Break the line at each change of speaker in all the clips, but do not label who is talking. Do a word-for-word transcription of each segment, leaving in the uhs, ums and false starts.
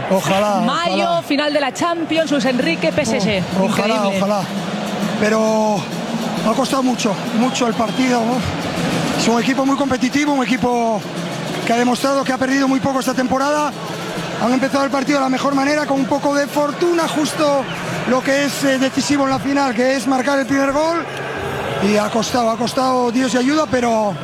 Ojalá.
Mayo,
ojalá.
final de la Champions, Luis Enrique, P S G.
Oh, ojalá,
Increíble.
ojalá. Pero me ha costado mucho, mucho el partido, ¿no? Es un equipo muy competitivo, un equipo que ha demostrado que ha perdido muy poco esta temporada. Han empezado el partido de la mejor manera, con un poco de fortuna, justo lo que es eh, decisivo en la final, que es marcar el primer gol. Y ha costado, ha costado Dios y ayuda, pero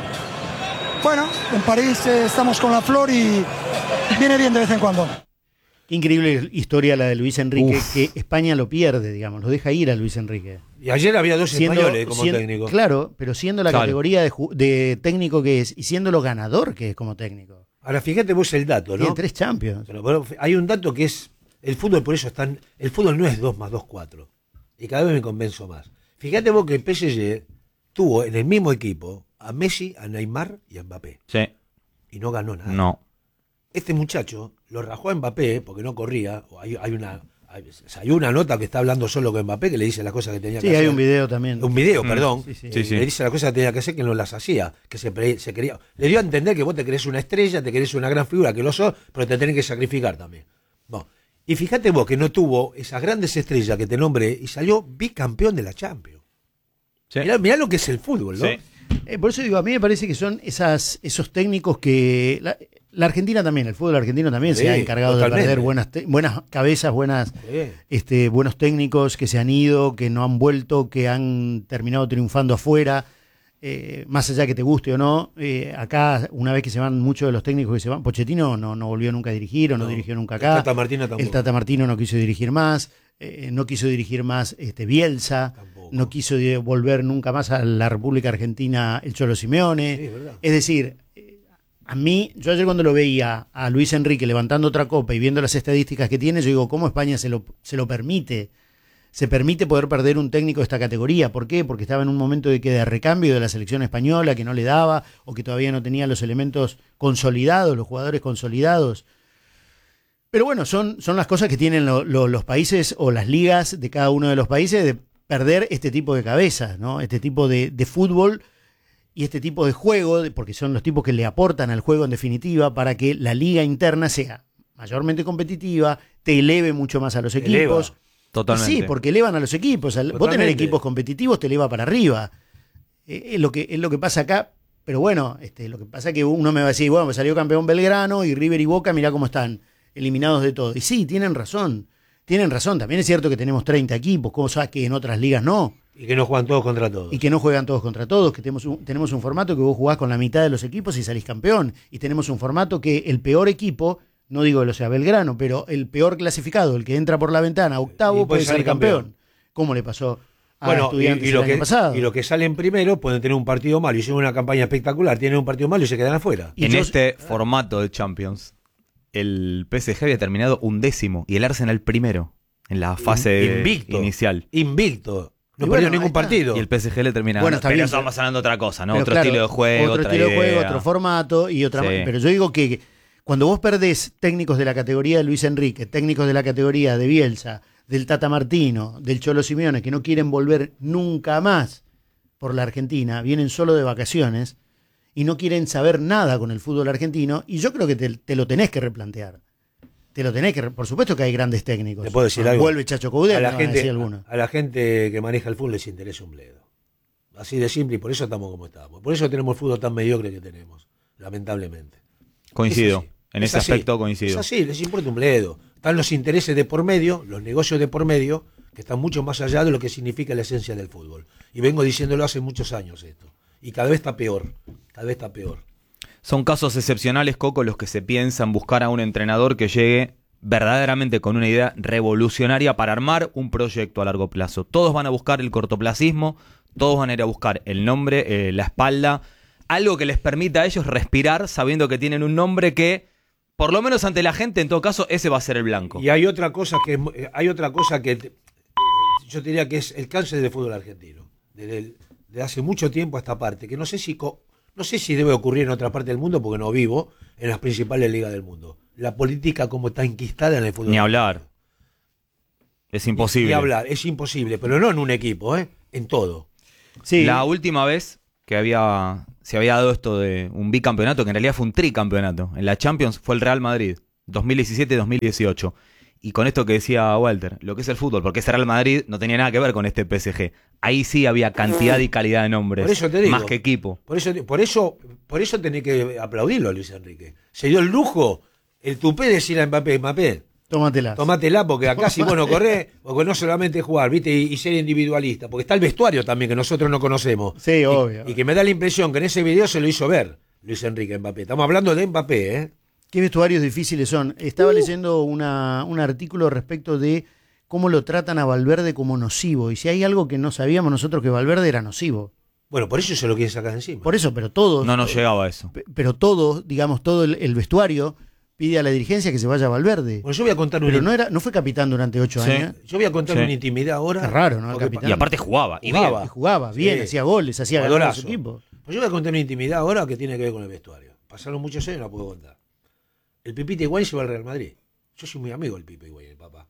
bueno, en París eh, estamos con la flor y viene bien de vez en cuando.
Increíble historia la de Luis Enrique,
Uf.
que España lo pierde, digamos, lo deja ir a Luis Enrique.
Y ayer había dos
Siendo-
españoles como
siendo-
técnico.
Claro, pero siendo la
Claro.
categoría de, ju- de técnico que es y siendo lo ganador que es como técnico.
Ahora fíjate vos el dato,
Tiene
¿no?
tres Champions.
Pero, pero hay un dato que es, el fútbol por eso están, el fútbol no es dos más dos, cuatro. Y cada vez me convenzo más. Fíjate vos que el P S G tuvo en el mismo equipo a Messi, a Neymar y a Mbappé.
Sí.
Y no ganó nada.
No.
Este muchacho lo rajó a Mbappé porque no corría. O hay, hay una hay, o sea, hay una nota que está hablando solo con Mbappé que le dice las cosas que tenía
Sí,
que hacer.
hay un video también.
Un video,
Mm,
perdón.
sí, sí.
Eh,
Sí, sí.
Le dice las cosas que tenía que hacer que no las hacía. Que se, pre- se quería. Le dio a entender que vos te querés una estrella, te querés una gran figura, que lo sos, pero te tenés que sacrificar también. Bueno, y fíjate vos que no tuvo esas grandes estrellas que te nombré y salió bicampeón de la Champions.
Sí.
Mirá, mirá lo que es el fútbol, ¿no?
Sí.
Eh, por eso digo, a mí me parece que son esas, esos técnicos que... La, la Argentina también, el fútbol argentino también
Sí,
se ha encargado
totalmente.
de perder buenas, te- buenas cabezas, buenas,
Sí.
este, buenos técnicos que se han ido, que no han vuelto, que han terminado triunfando afuera. Eh, más allá que te guste o no, eh, acá una vez que se van muchos de los técnicos que se van, Pochettino no, no volvió nunca a dirigir o no,
No,
dirigió nunca
el
acá.
Tata Martino tampoco.
El Tata Martino no quiso dirigir más, eh, no quiso dirigir más este, Bielsa,
Tampoco.
no quiso de- volver nunca más a la República Argentina el Cholo Simeone.
Sí, es verdad.
Es decir, eh, a mí, yo ayer cuando lo veía a Luis Enrique levantando otra copa y viendo las estadísticas que tiene, yo digo, ¿cómo España se lo, se lo permite? Se permite poder perder un técnico de esta categoría. ¿Por qué? Porque estaba en un momento de que de recambio de la selección española, que no le daba, o que todavía no tenía los elementos consolidados, los jugadores consolidados. Pero bueno, son, son las cosas que tienen lo- lo- los países o las ligas de cada uno de los países de perder este tipo de cabezas, ¿no? Este tipo de, de fútbol y este tipo de juego, de- porque son los tipos que le aportan al juego en definitiva para que la liga interna sea mayormente competitiva, te eleve mucho más a los
Eleva.
equipos.
Totalmente.
Sí, porque elevan a los equipos. Al- Vos tener
Totalmente.
equipos competitivos te eleva para arriba. Eh, es, lo que, es lo que pasa acá. Pero bueno, este, lo que pasa es que uno me va a decir, bueno, me salió campeón Belgrano y River y Boca, mirá cómo están, eliminados de todo. Y sí, tienen razón. Tienen razón. También es cierto que tenemos treinta equipos, cosas que en otras ligas no.
Y que no juegan todos contra todos.
Y que no juegan todos contra todos, que tenemos un, tenemos un formato que vos jugás con la mitad de los equipos y salís campeón. Y tenemos un formato que el peor equipo, no digo que lo sea Belgrano, pero el peor clasificado, el que entra por la ventana, octavo,
Y puede
puede salir
salir
campeón.
campeón.
¿Cómo le pasó a
Bueno, y,
Estudiantes
y
el
lo
año
que,
pasado?
y los que salen primero pueden tener un partido malo. Hicieron una campaña espectacular, tienen un partido malo y se quedan afuera.
Y
en
yo-
este formato de Champions, el P S G había terminado undécimo y el Arsenal primero en la fase
Invicto.
inicial.
Invicto. No
Y
perdió
bueno,
ningún
ahí está.
partido.
Y el P S G le termina
Bueno,
ganando.
está
Pero
bien,
estamos hablando de otra cosa, ¿no?
Pero
Otro
claro,
estilo de juego,
otro
otra
estilo de
idea.
juego, otro formato y otra.
Sí.
Pero yo digo que cuando vos perdés técnicos de la categoría de Luis Enrique, técnicos de la categoría de Bielsa, del Tata Martino, del Cholo Simeone, que no quieren volver nunca más por la Argentina, vienen solo de vacaciones y no quieren saber nada con el fútbol argentino, y yo creo que te, te lo tenés que replantear. Te lo tenés que... re- Por supuesto que hay grandes técnicos.
¿Te puedo decir algo?
Vuelve Chacho Coudet,
a la
me van a
gente,
decir alguno.
a la gente que maneja el fútbol les interesa un bledo. Así de simple, y por eso estamos como estamos. Por eso tenemos el fútbol tan mediocre que tenemos, lamentablemente.
Coincido.
Es así.
En
Es
ese
así.
aspecto coincido.
Es así, les importa un bledo. Están los intereses de por medio, los negocios de por medio, que están mucho más allá de lo que significa la esencia del fútbol. Y vengo diciéndolo hace muchos años esto. Y cada vez está peor, cada vez está peor.
Son casos excepcionales, Coco, los que se piensan buscar a un entrenador que llegue verdaderamente con una idea revolucionaria para armar un proyecto a largo plazo. Todos van a buscar el cortoplacismo, todos van a ir a buscar el nombre, eh, la espalda, algo que les permita a ellos respirar sabiendo que tienen un nombre que, por lo menos ante la gente, en todo caso, ese va a ser el blanco.
Y hay otra cosa que es mu- eh, hay otra cosa que eh, yo diría que es el cáncer del fútbol argentino, desde, el- desde hace mucho tiempo a esta parte, que no sé si co- no sé si debe ocurrir en otra parte del mundo porque no vivo en las principales ligas del mundo. La política como está enquistada en el fútbol.
Ni hablar. Es imposible.
Ni hablar, es imposible, pero no en un equipo, ¿eh? En todo.
Sí.
La última vez que había se había dado esto de un bicampeonato, que en realidad fue un tricampeonato, en la Champions fue el Real Madrid, dos mil diecisiete dos mil dieciocho. Y con esto que decía Walter, lo que es el fútbol, porque ese Real Madrid no tenía nada que ver con este P S G. Ahí sí había cantidad y calidad de nombres,
Por eso te digo,
más que equipo.
Por eso, por eso, por eso tenés que aplaudirlo a Luis Enrique. Se dio el lujo, el tupé de decir a Mbappé, Mbappé,
Tómatela.
tómatela, porque acá si vos no corrés, porque no solamente jugar, viste, y, y ser individualista, porque está el vestuario también que nosotros no conocemos.
Sí,
y,
obvio.
Y que me da la impresión que en ese video se lo hizo ver Luis Enrique Mbappé. Estamos hablando de Mbappé, ¿eh?
Qué vestuarios difíciles son. Estaba uh. leyendo una, un artículo respecto de cómo lo tratan a Valverde como nocivo. Y si hay algo que no sabíamos nosotros, que Valverde era nocivo.
Bueno, por eso se lo quiere sacar encima.
Por eso, pero todos...
No nos llegaba a eso.
Pero todos, digamos, todo el, el vestuario pide a la dirigencia que se vaya a Valverde.
Bueno, yo voy a contar
Pero
un...
no, era, no fue capitán durante ocho
sí.
años.
Yo voy a contar
Sí.
una intimidad ahora.
Es raro, ¿no? El
porque-
capitán.
Y aparte jugaba. Y
Jugaba.
bien.
Y jugaba bien,
Sí.
hacía goles, hacía ganar a su
Jugadorazo.
equipo.
Pues yo voy a contar una intimidad ahora que tiene que ver con el vestuario. Pasaron muchos años y no la puedo contar. El Pipita Higuaín se va al Real Madrid. Yo soy muy amigo del Pipe Higuaín, el papá.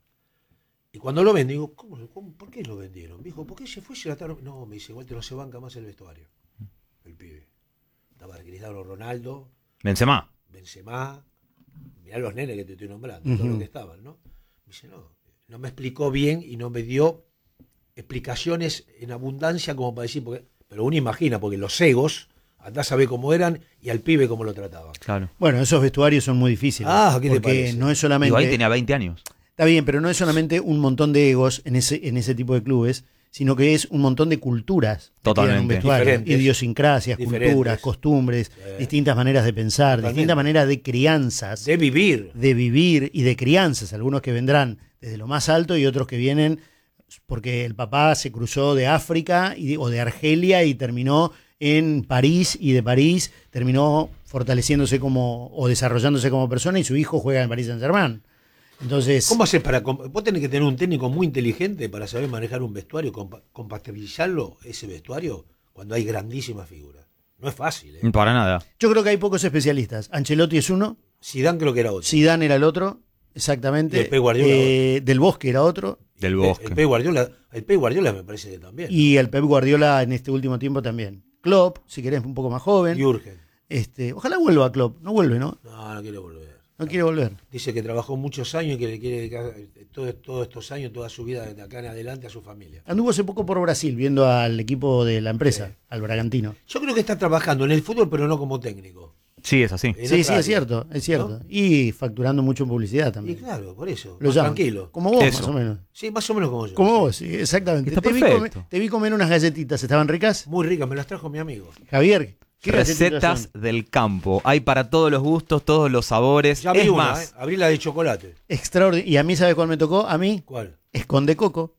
Y cuando lo ven, digo, ¿cómo, cómo, ¿por qué lo vendieron? Me dijo, ¿por qué se fue? Se la taron? No, me dice, Walter, no se banca más el vestuario. El pibe. Estaba Cristiano Ronaldo,
Benzema.
Benzema, mirá los nenes que te estoy nombrando,
Ujú.
todos los que estaban, ¿no? Me dice, no, no me explicó bien y no me dio explicaciones en abundancia como para decir, porque, pero uno imagina, porque los egos, andá a saber cómo eran y al pibe cómo lo trataban.
Claro.
Bueno, esos vestuarios son muy difíciles.
Ah, ¿qué te
porque
parece?
no es solamente...
Higuaín tenía veinte años.
Está bien, pero no es solamente un montón de egos en ese, en ese tipo de clubes, sino que es un montón de culturas. que
Totalmente.
tienen un vestuario.
Diferentes.
Idiosincrasias,
Diferentes.
culturas, costumbres,
Eh.
distintas maneras de pensar,
Totalmente.
distintas maneras de crianzas,
De vivir.
de vivir y de crianzas. Algunos que vendrán desde lo más alto y otros que vienen porque el papá se cruzó de África y, o de Argelia y terminó en París, y de París terminó fortaleciéndose como o desarrollándose como persona, y su hijo juega en Paris Saint-Germain. Entonces,
¿Cómo haces para.? comp- Vos tenés que tener un técnico muy inteligente para saber manejar un vestuario, compa- compatibilizarlo, ese vestuario, cuando hay grandísimas figuras. No es fácil, ¿eh?
Para nada.
yo creo que hay pocos especialistas. Ancelotti es uno,
Zidane creo que era otro.
Zidane era el otro, exactamente.
Y el Pep Guardiola
Eh, Del Bosque era otro,
Del
El-
Bosque.
El Pep Guardiola, el Pep Guardiola me parece que también.
y el Pep Guardiola en este último tiempo también. Klopp, si querés, un poco más joven.
Jürgen.
Este, ojalá vuelva Klopp. No vuelve, ¿no?
No, no quiere volver.
No quiere volver.
Dice que trabajó muchos años y que le quiere dedicar todo- todos estos años, toda su vida de acá en adelante a su familia.
Anduvo hace poco por Brasil viendo al equipo de la empresa,
Sí.
al Bragantino.
Yo creo que está trabajando en el fútbol, pero no como técnico.
Sí, es así.
En
Sí,
otra
sí, es
área,
cierto, es cierto.
¿no?
Y facturando mucho en publicidad
Y
también.
claro, por eso.
Lo
más
llaman.
tranquilo.
Como vos,
Eso.
más o menos.
Sí, más o menos como yo.
Como vos, sí, exactamente.
Está
te, vi
perfecto.
comer, te vi comer unas galletitas, ¿estaban ricas?
Muy rica, me las trajo mi amigo.
Javier, ¿qué galletitas
Recetas
son?
del campo. Hay para todos los gustos, todos los sabores.
Ya abrí
Es
una,
más,
¿eh? Abrí la de chocolate.
Extraordinarias. ¿Y a mí sabes cuál me tocó? A mí,
¿Cuál?
esconde coco.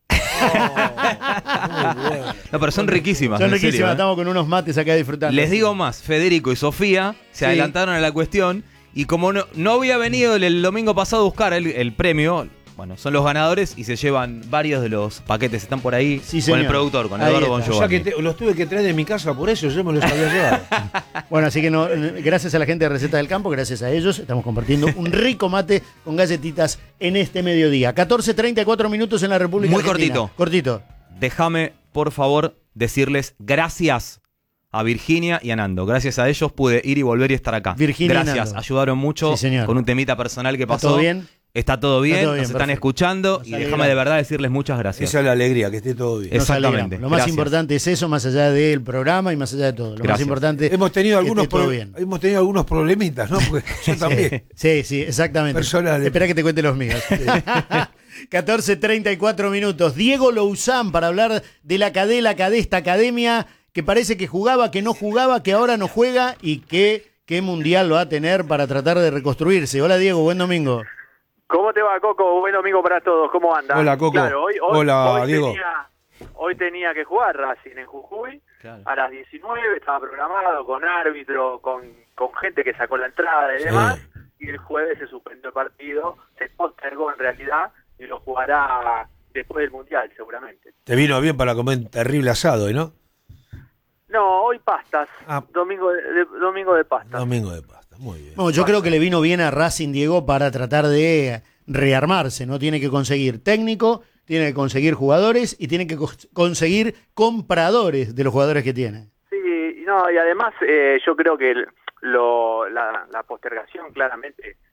Oh, muy bueno.
no, pero son riquísimas.
Son
en serio,
riquísimas,
¿eh?
estamos con unos mates acá disfrutando.
Les digo más, Federico y Sofía se
Sí.
adelantaron a la cuestión y como no, no había venido el, el domingo pasado a buscar el, el premio, bueno, son los ganadores y se llevan varios de los paquetes, están por ahí
Sí,
con
señor.
el productor, con
Ahí
Eduardo
está.
O sea
Bongiovanni.
que te- los tuve que traer de mi casa por eso, yo me los había llevado.
Bueno, así que no, gracias a la gente de Recetas del Campo, gracias a ellos, estamos compartiendo un rico mate con galletitas en este mediodía. catorce treinta y cuatro minutos en la República
Muy
Argentina.
cortito.
Cortito.
Déjame, por favor, decirles gracias a Virginia y a Nando. Gracias a ellos pude ir y volver y estar acá.
Virginia y
Gracias,
Nando.
ayudaron mucho
Sí, señor.
con un temita personal que
¿Está
pasó.
todo bien?
Está todo bien,
Está todo bien,
nos están
perfecto.
escuchando
Nos
y
alegra.
déjame de verdad decirles muchas gracias.
Esa es la alegría, que esté todo bien.
Es-
Nos alegramos.
Exactamente.
Lo más
Gracias.
importante es eso, más allá del programa y más allá de todo. Lo más
Gracias.
importante
Hemos tenido
es que
algunos
esté todo
pro-
bien.
hemos tenido algunos problemitas, ¿no? Porque yo también.
Sí, sí, exactamente.
Personales.
Espera que te cuente los míos. catorce treinta y cuatro minutos. Diego Louzán para hablar de la cadela, de esta academia que parece que jugaba, que no jugaba, que ahora no juega y que qué mundial va a tener para tratar de reconstruirse. Hola Diego, buen domingo.
¿Cómo te va, Coco? Buen domingo para todos. ¿Cómo andan?
Hola, Coco.
Claro, hoy, hoy-
Hola,
hoy
Diego.
Tenía, hoy tenía que jugar Racing en Jujuy a las diecinueve, estaba programado con árbitro, con, con gente que sacó la entrada y
Sí.
demás, y el jueves se suspendió el partido, se postergó en realidad y lo jugará después del Mundial seguramente.
Te vino bien para comer un terrible asado, ¿eh, ¿no?
No, hoy pastas,
Ah.
domingo de, de- domingo de pastas.
Domingo de pasta, muy bien.
Bueno, yo creo que le vino bien a Racing, Diego, para tratar de rearmarse, ¿no? Tiene que conseguir técnico, tiene que conseguir jugadores y tiene que co- conseguir compradores de los jugadores que tiene.
Sí, y no, y además eh, yo creo que el- lo, la, la postergación claramente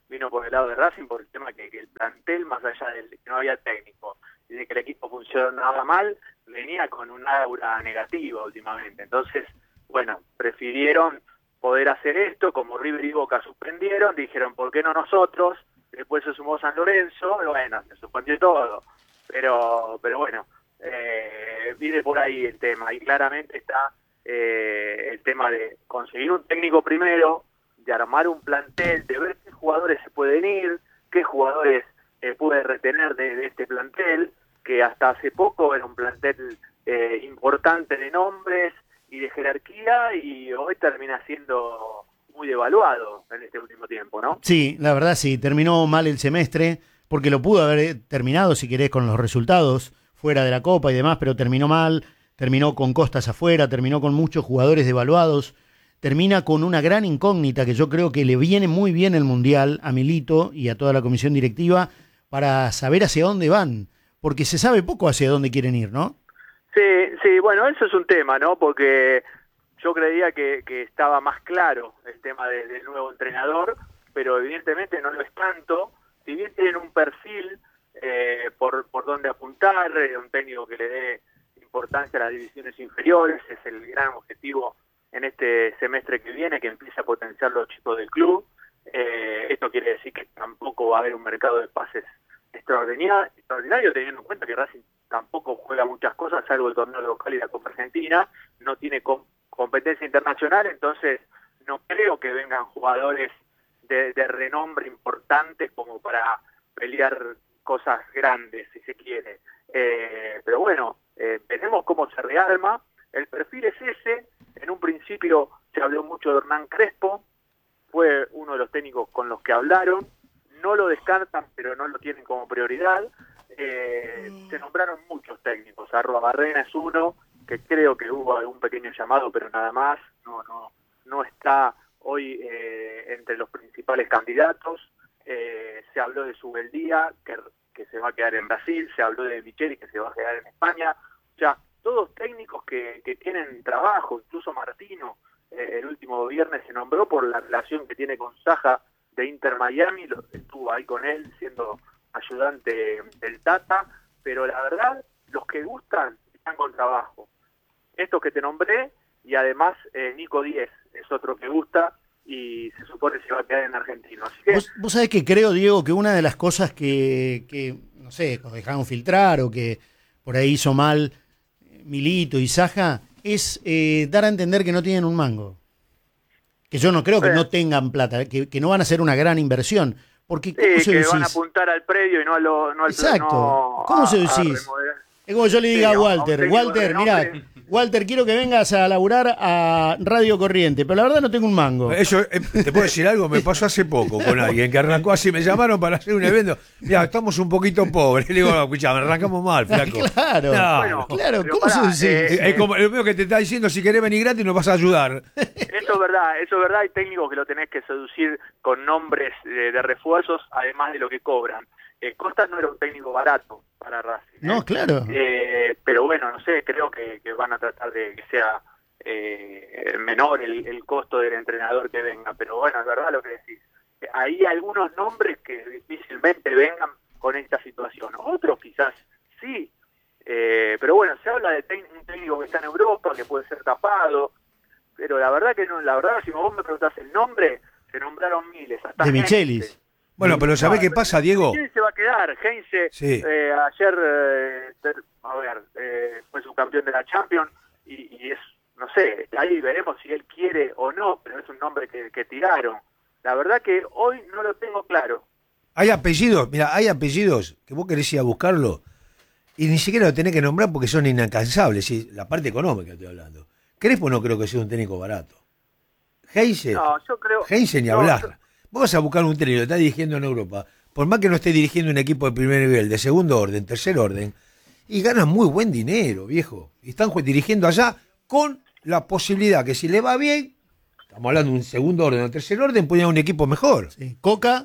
vino por el lado de Racing por el tema que, que el plantel, más allá de que no había técnico y de que el equipo funcionaba mal, venía con un aura negativa últimamente. Entonces, bueno, prefirieron poder hacer esto, como River y Boca suspendieron, dijeron, ¿por qué no nosotros? Después se sumó San Lorenzo, y bueno, se suspendió todo. Pero, pero bueno, eh, viene por ahí el tema, y claramente está eh, el tema de conseguir un técnico primero, de armar un plantel, de ver qué jugadores se pueden ir, qué jugadores eh, puede retener de, de este plantel, que hasta hace poco era un plantel eh, importante de nombres y de jerarquía, y hoy termina siendo muy devaluado en este último tiempo, ¿no?
Sí, la verdad sí, terminó mal el semestre, porque lo pudo haber terminado, si querés, con los resultados fuera de la Copa y demás, pero terminó mal, terminó con costas afuera, terminó con muchos jugadores devaluados, termina con una gran incógnita que yo creo que le viene muy bien el Mundial a Milito y a toda la comisión directiva para saber hacia dónde van, porque se sabe poco hacia dónde quieren ir, ¿no?
Sí, sí, bueno, eso es un tema, ¿no? Porque yo creía que, que estaba más claro el tema de, del nuevo entrenador, pero evidentemente no lo es tanto. Si bien tienen un perfil eh, por, por donde apuntar, eh, un técnico que le dé importancia a las divisiones inferiores, es el gran objetivo en este semestre que viene, que empieza a potenciar los chicos del club. Eh, esto quiere decir que tampoco va a haber un mercado de pases extraordinario, extraordinario teniendo en cuenta que Racing tampoco juega muchas cosas, salvo el torneo local y la Copa Argentina, no tiene com competencia internacional, entonces no creo que vengan jugadores de, de renombre importantes como para pelear cosas grandes, si se quiere. Eh, pero bueno, eh, veremos cómo se rearma. El perfil es ese. En un principio se habló mucho de Hernán Crespo, fue uno de los técnicos con los que hablaron, no lo descartan, pero no lo tienen como prioridad. Eh, se nombraron muchos técnicos, Arruabarrena es uno, que creo que hubo algún pequeño llamado, pero nada más, no no no está hoy eh, entre los principales candidatos. Eh, se habló de Subeldía, que, que se va a quedar en Brasil, se habló de Micheli, que se va a quedar en España. O sea, todos técnicos que, que tienen trabajo, incluso Martino, eh, el último viernes se nombró por la relación que tiene con Saja de Inter Miami, lo, estuvo ahí con él siendo ayudante del Tata, pero la verdad, los que gustan están con trabajo. Estos que te nombré, y además eh, Nico Díez es otro que gusta, y se supone que se va a quedar en Argentino. Así que...
¿Vos, vos sabés que creo, Diego, que una de las cosas que, que no sé, nos dejaron filtrar o que por ahí hizo mal Milito y Saja, es eh, dar a entender que no tienen un mango. Que yo no creo que no tengan plata, que, que no van a hacer una gran inversión. Porque, ¿cómo
sí,
se
que
decís?
van a apuntar al predio y no, a lo, no al
Exacto.
no
¿Cómo
a,
se decís? Es como yo le diga
sí,
a Walter,
a un
Walter, mirá, Walter, quiero que vengas a laburar a Radio Corriente, pero la verdad no tengo un mango.
Eso, eh, te puedo decir algo, me pasó hace poco con alguien que arrancó así, me llamaron para hacer un evento. Mira, estamos un poquito pobres. Le digo, no, escuchame, arrancamos mal, flaco.
Claro,
no,
bueno,
claro, ¿cómo
pará,
se dice?
eh,
es como lo mismo que te está diciendo, si querés venir gratis nos vas a ayudar.
Eso es verdad, eso es verdad. Hay técnicos que lo tenés que seducir con nombres de, de refuerzos, además de lo que cobran. Eh, Costas no era un técnico barato para Racing.
No,
¿eh?
claro.
Eh, pero bueno, no sé, creo que, que van a tratar de que sea eh, menor el, el costo del entrenador que venga. Pero bueno, es verdad lo que decís. Hay algunos nombres que difícilmente vengan con esta situación. Otros quizás sí. Eh, pero bueno, se habla de un técnico que está en Europa, que puede ser tapado. Pero la verdad que no, la verdad, si vos me preguntás el nombre, se nombraron miles. Hasta
De
gente.
Michelis.
Bueno, pero ¿sabés qué pasa, Diego?
Heinze se va a quedar. Heinze,
Sí.
eh, ayer, eh, ter, a ver, eh, fue subcampeón de la Champions y, y es, no sé, ahí veremos si él quiere o no, pero es un nombre que, que tiraron. La verdad que hoy no lo tengo claro.
Hay apellidos, mira, hay apellidos que vos querés ir a buscarlo y ni siquiera lo tenés que nombrar porque son inalcanzables, ¿sí? La parte económica estoy hablando. Crespo no creo que sea un técnico barato. Heinze,
No, yo creo...
Heinze ni
no,
hablar.
yo-
Vos vas a buscar un técnico que está dirigiendo en Europa, por más que no esté dirigiendo un equipo de primer nivel, de segundo orden, tercer orden, y gana muy buen dinero, viejo. Y están jue- dirigiendo allá con la posibilidad que si le va bien, estamos hablando de un segundo orden o tercer orden, puede ir a un equipo mejor.
Sí. Coca,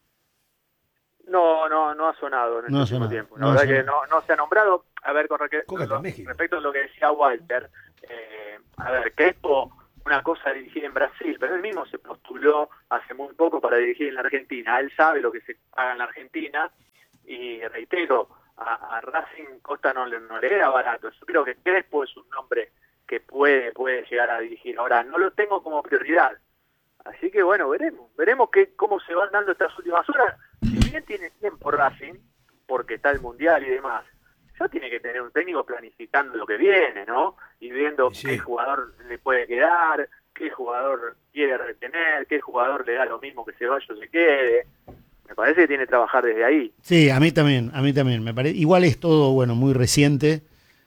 No, no, no ha sonado en este
No ha
último
sonado,
tiempo. La
no ha
verdad que
sonado.
no, no se ha nombrado. A ver, con re-
Coca está
lo-
en México.
respecto a lo que decía Walter, eh, a ver, Crespo una cosa dirigir en Brasil, pero él mismo se postuló hace muy poco para dirigir en la Argentina. Él sabe lo que se paga en la Argentina y reitero, a, a Racing Costa no, no le era barato. Yo creo que Crespo es un nombre que puede, puede llegar a dirigir. Ahora, no lo tengo como prioridad. Así que bueno, veremos. Veremos que, cómo se van dando estas últimas horas. Si bien tiene tiempo Racing, porque está el Mundial y demás, ya tiene que tener un técnico planificando lo que viene, ¿no? Y viendo sí. qué jugador le puede quedar, qué jugador quiere retener, qué jugador le da lo mismo que se vaya o se quede. Me parece que tiene que trabajar desde ahí.
Sí, a mí también, a mí también. Me parece, igual es todo, bueno, muy reciente.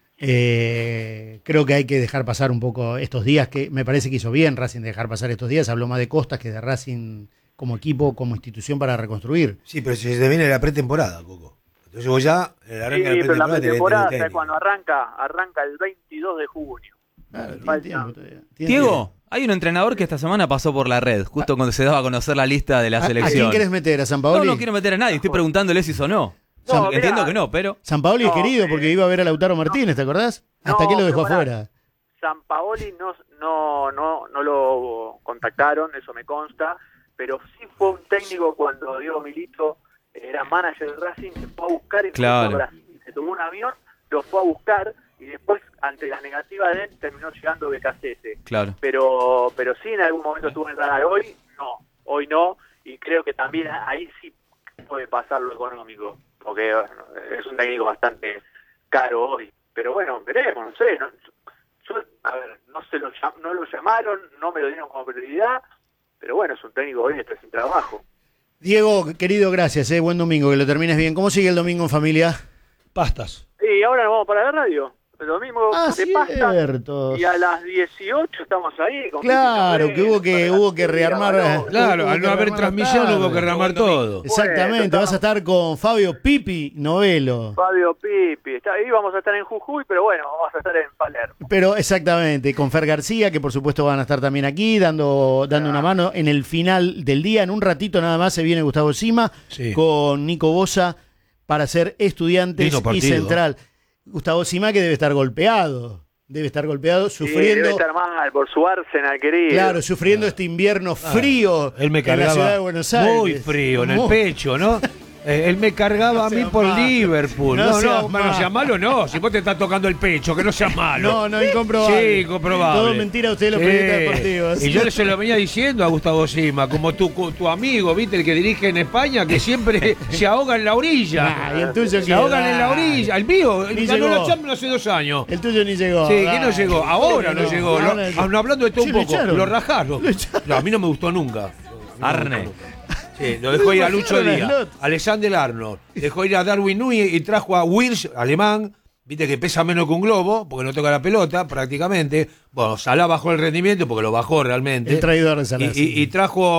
Eh, creo que hay que dejar pasar un poco estos días, que me parece que hizo bien Racing dejar pasar estos días. Habló más de Costas que de Racing como equipo, como institución para reconstruir.
Sí, pero si se viene la pretemporada, Coco. Entonces vos ya, el
arranque sí, de la pero la pretemporada es cuando arranca, arranca el veintidós de junio.
Claro, tiene tiempo todavía. Tiene
Diego,
tiempo.
Hay un entrenador que esta semana pasó por la red, justo cuando se daba a conocer la lista de la
¿A,
selección.
¿A quién querés meter? ¿A Sampaoli?
No, no quiero meter a nadie, estoy preguntándole si hizo o no.
No,
Entiendo
mirá,
que no, pero...
Sampaoli
no,
es querido porque iba a ver a Lautaro Martínez, ¿te acordás? Hasta
no,
que lo dejó
mirá,
afuera.
Sampaoli no, no, no, no lo contactaron, eso me consta, pero sí fue un técnico cuando Diego Milito era manager del Racing, se fue a buscar y
claro.
Brasil, se tomó un avión, lo fue a buscar y después, ante las negativas de él, terminó llegando B K C S.
Claro.
Pero, pero sí en algún momento estuvo en el radar. Hoy no, hoy no, y creo que también ahí sí puede pasar lo económico, porque bueno, es un técnico bastante caro hoy. Pero bueno, veremos, no sé. No, yo, a ver, no se lo no lo llamaron, no me lo dieron como prioridad, pero bueno, es un técnico hoy que está sin trabajo.
Diego, querido, gracias, eh. Buen domingo, que lo termines bien. ¿Cómo sigue el domingo en familia?
Pastas.
Y ahora nos vamos para la radio. El domingo
Ah,
de pasta.
cierto.
Y a las dieciocho estamos ahí. Con
claro, que hubo que hubo que rearmar.
Valor. Claro, al no haber transmisión hubo que rearmar todo.
Exactamente, bueno, vas a estar con Fabio Pipi Novelo.
Fabio Pipi, está, ahí vamos a estar en Jujuy, pero bueno, vamos a estar en Palermo.
Pero exactamente, con Fer García, que por supuesto van a estar también aquí, dando, dando ah. una mano en el final del día. En un ratito nada más se viene Gustavo Sima sí. con Nico Bosa para ser Estudiantes y Central. Gustavo Sima que debe estar golpeado, debe estar golpeado, sufriendo... Sí, debe
estar mal por su Arsenal, querido.
Claro, sufriendo ah. este invierno frío
ah, él me
en la ciudad de Buenos Aires.
Muy frío, en muy... el pecho, ¿no? Eh, él me cargaba no a mí por malo. Liverpool. No, no, no, no, no sea malo, no. Si vos te estás tocando el pecho, que no sea malo.
No, no, incomprobable.
Sí, comprobable.
Todo mentira usted los sí. periodistas deportivos.
Y yo se lo venía diciendo a Gustavo Sima, como tu, tu amigo, ¿viste? El que dirige en España, que siempre se ahoga en la orilla.
Nah, y el tuyo
se ahogan en la orilla. El mío,
ni
ganó
llegó.
la Champions hace dos años.
El tuyo ni llegó.
Sí, ¿qué no llegó? Ahora no, no llegó. No, no, no, hablando de todo sí, un poco, lo, lo rajaron. No, a mí no me gustó nunca.
Arne.
Sí, lo dejó ir a Lucho Díaz, Alexander Arnold, dejó ir a Darwin Núñez y trajo a Wirtz, alemán, viste que pesa menos que un globo, porque no toca la pelota prácticamente. Bueno, Salah bajó el rendimiento porque lo bajó realmente.
El traidor de Salah.
Y, y, y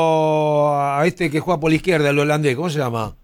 trajo a este que juega por la izquierda, el holandés, ¿cómo se llama?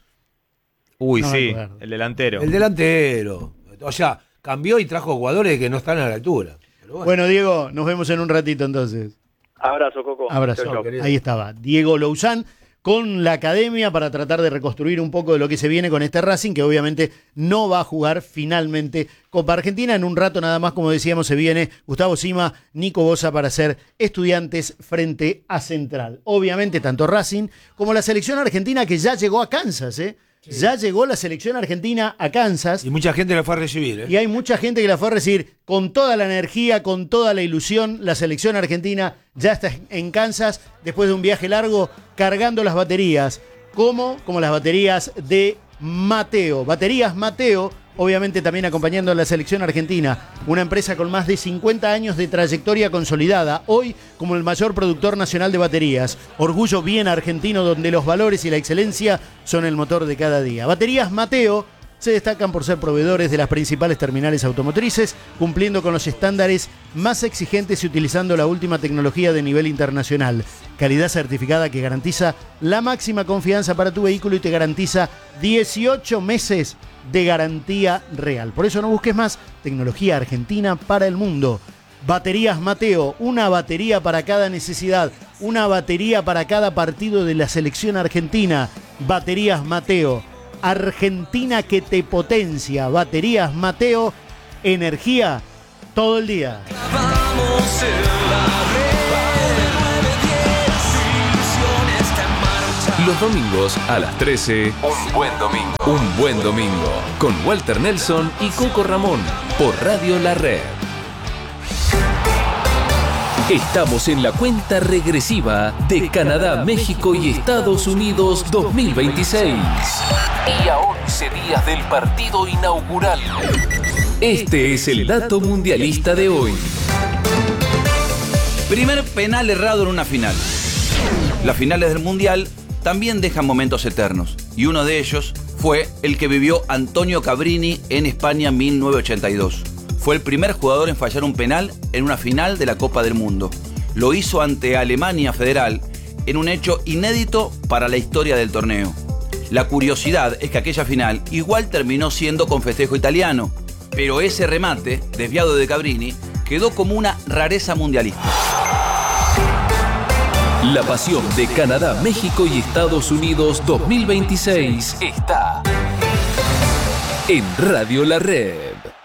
Uy, no, sí, el delantero.
El delantero. O sea, cambió y trajo jugadores que no están a la altura.
Bueno. bueno, Diego, nos vemos en un ratito entonces.
Abrazo, Coco.
Abrazo. Chau, chau. Ahí estaba, Diego Louzán, con la academia para tratar de reconstruir un poco de lo que se viene con este Racing, que obviamente no va a jugar finalmente Copa Argentina. En un rato nada más, como decíamos, se viene Gustavo Sima, Nico Bosa para ser Estudiantes frente a Central. Obviamente tanto Racing como la selección argentina que ya llegó a Kansas, ¿eh? Sí. Ya llegó la selección argentina a Kansas.
Y mucha gente la fue a recibir. ¿eh?
Y hay mucha gente que la fue a recibir con toda la energía, con toda la ilusión. La selección argentina ya está en Kansas después de un viaje largo cargando las baterías. ¿Cómo? Como las baterías de Mateo. Baterías Mateo, obviamente también acompañando a la selección argentina. Una empresa con más de cincuenta años de trayectoria consolidada. Hoy como el mayor productor nacional de baterías. Orgullo bien argentino donde los valores y la excelencia son el motor de cada día. Baterías Mateo se destacan por ser proveedores de las principales terminales automotrices, cumpliendo con los estándares más exigentes y utilizando la última tecnología de nivel internacional. Calidad certificada que garantiza la máxima confianza para tu vehículo y te garantiza dieciocho meses de garantía real. Por eso no busques más tecnología argentina para el mundo. Baterías Mateo, una batería para cada necesidad, una batería para cada partido de la selección argentina. Baterías Mateo, Argentina que te potencia. Baterías Mateo, energía todo el día. Vamos en la red.
Los domingos a las trece, Un Buen Domingo. Un Buen Domingo. Con Walter Nelson y Coco Ramón. Por Radio La Red. Estamos en la cuenta regresiva de Canadá, México y Estados Unidos dos mil veintiséis. Y a once días del partido inaugural. Este es el dato mundialista de hoy.
Primer penal errado en una final. Las finales del Mundial también dejan momentos eternos. Y uno de ellos fue el que vivió Antonio Cabrini en España en mil novecientos ochenta y dos. Fue el primer jugador en fallar un penal en una final de la Copa del Mundo. Lo hizo ante Alemania Federal en un hecho inédito para la historia del torneo. La curiosidad es que aquella final igual terminó siendo con festejo italiano, pero ese remate, desviado de Cabrini, quedó como una rareza mundialista.
La pasión de Canadá, México y Estados Unidos dos mil veintiséis está en Radio La Red.